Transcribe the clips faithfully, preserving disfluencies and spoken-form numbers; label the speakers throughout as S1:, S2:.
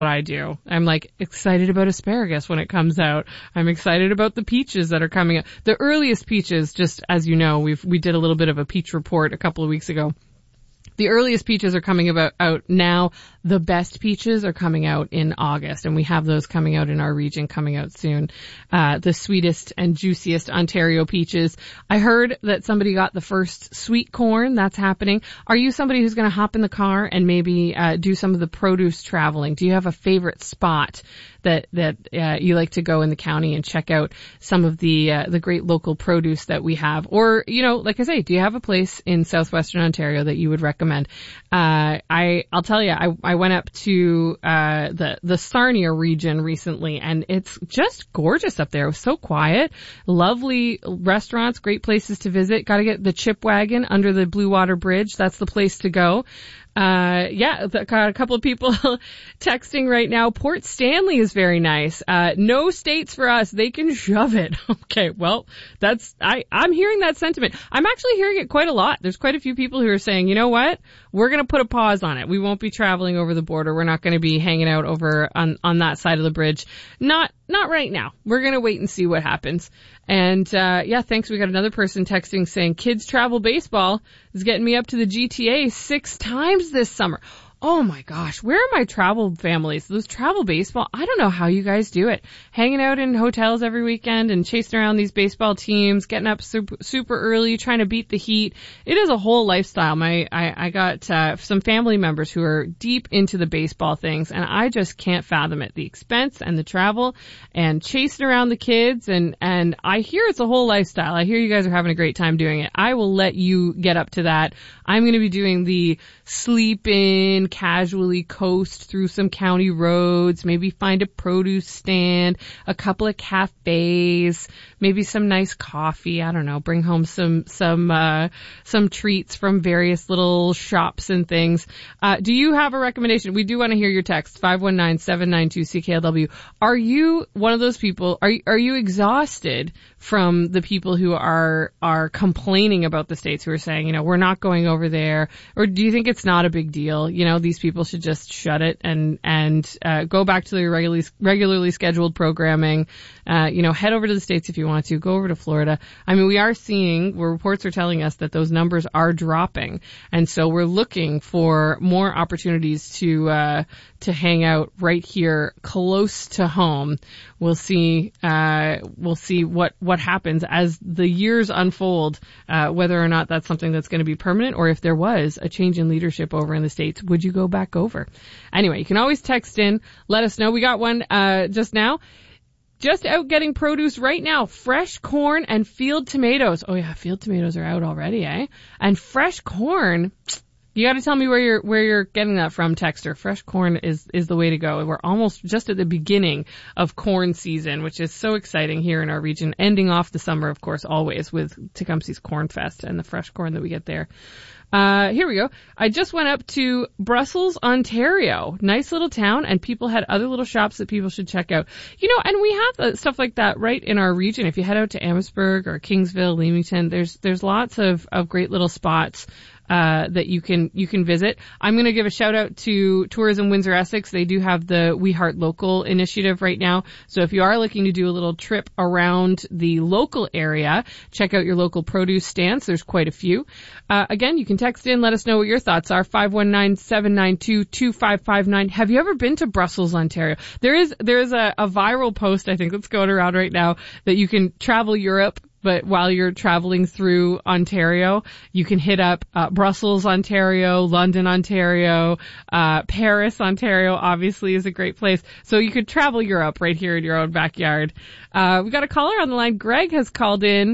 S1: what I do. I'm like excited about asparagus when it comes out. I'm excited about the peaches that are coming out. The earliest peaches, just as you know, we've, we did a little bit of a peach report a couple of weeks ago. The earliest peaches are coming about out now. The best peaches are coming out in August, and we have those coming out in our region coming out soon. Uh, the sweetest and juiciest Ontario peaches. I heard that somebody got the first sweet corn. That's happening. Are you somebody who's going to hop in the car and maybe uh, do some of the produce traveling? Do you have a favorite spot that that uh, you like to go in the county and check out some of the uh, the great local produce that we have? Or, you know, like I say, do you have a place in southwestern Ontario that you would recommend? Uh, I I'll tell you, I I went up to uh the the Sarnia region recently, and it's just gorgeous up there. It was so quiet, lovely restaurants, great places to visit. Got to get the chip wagon under the Blue Water Bridge. That's the place to go. Uh, yeah, got a couple of people texting right now. Port Stanley is very nice. Uh, no states for us. They can shove it. Okay. Well, that's, I, I'm hearing that sentiment. I'm actually hearing it quite a lot. There's quite a few people who are saying, you know what? We're going to put a pause on it. We won't be traveling over the border. We're not going to be hanging out over on, on that side of the bridge. Not, not right now. We're going to wait and see what happens. And, uh, yeah, thanks. We got another person texting saying kids travel baseball is getting me up to the G T A six times this summer. Oh my gosh, where are my travel families? Those travel baseball, I don't know how you guys do it. Hanging out in hotels every weekend and chasing around these baseball teams, getting up super, super early, trying to beat the heat. It is a whole lifestyle. My, I, I got, uh, some family members who are deep into the baseball things, and I just can't fathom it. The expense and the travel and chasing around the kids, and, and I hear it's a whole lifestyle. I hear you guys are having a great time doing it. I will let you get up to that. I'm going to be doing the sleep in, casually coast through some county roads, maybe find a produce stand, a couple of cafes, maybe some nice coffee. I don't know, bring home some, some, uh, some treats from various little shops and things. Uh, do you have a recommendation? We do want to hear your text, five one nine, seven nine two, C K L W. Are you one of those people, are you, are you exhausted from the people who are, are complaining about the states, who are saying, you know, we're not going over there? Or do you think it's not a big deal? You know, these people should just shut it and, and, uh, go back to their regularly, regularly scheduled programming. Uh, you know, head over to the States if you want to. Go over to Florida. I mean, we are seeing, where reports are telling us that those numbers are dropping. And so we're looking for more opportunities to, uh, to hang out right here close to home. We'll see, uh, we'll see what, what happens as the years unfold, uh, whether or not that's something that's going to be permanent, or if there was a change in leadership over in the States, would you go back over? Anyway, you can always text in, let us know. We got one, uh, just now. Just out getting produce right now. Fresh corn and field tomatoes. Oh yeah, field tomatoes are out already, eh? And fresh corn. You got to tell me where you're where you're getting that from, texter. Fresh corn is is the way to go. We're almost just at the beginning of corn season, which is so exciting here in our region. Ending off the summer, of course, always with Tecumseh's Corn Fest and the fresh corn that we get there. Uh, here we go. I just went up to Brussels, Ontario. Nice little town, and people had other little shops that people should check out. You know, and we have uh, stuff like that right in our region. If you head out to Amherstburg or Kingsville, Leamington, there's there's lots of of great little spots uh that you can you can visit. I'm going to give a shout out to Tourism Windsor Essex. They do have the We Heart Local initiative right now. So if you are looking to do a little trip around the local area, check out your local produce stands. There's quite a few. Uh, again, you can text in, let us know what your thoughts are. five one nine, seven nine two, two five five nine. Have you ever been to Brussels, Ontario? There is there is a, a viral post, I think, that's going around right now, that you can travel Europe, but while you're traveling through Ontario, you can hit up uh, Brussels, Ontario, London, Ontario, uh Paris, Ontario, obviously is a great place. So you could travel Europe right here in your own backyard. Uh we got a caller on the line. Greg has called in,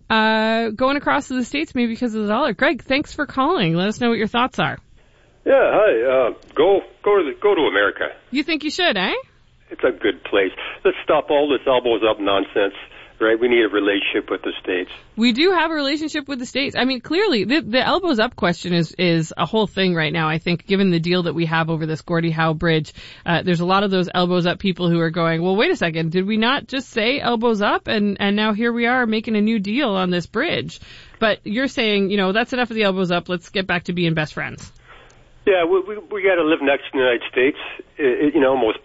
S1: uh going across to the States maybe because of the dollar. Greg, thanks for calling. Let us know what your thoughts are.
S2: Yeah, hi. Uh go go to the, go to America.
S1: You think you should, eh?
S2: It's a good place. Let's stop all this elbows up nonsense. Right, we need a relationship with the States.
S1: We do have a relationship with the States. I mean, clearly, the, the elbows up question is is a whole thing right now. I think, given the deal that we have over this Gordie Howe Bridge, uh, there's a lot of those elbows up people who are going, well, wait a second, did we not just say elbows up, and and now here we are making a new deal on this bridge? But you're saying, you know, that's enough of the elbows up. Let's get back to being best friends.
S2: Yeah, we we, we got to live next to the United States. It, it, you know, most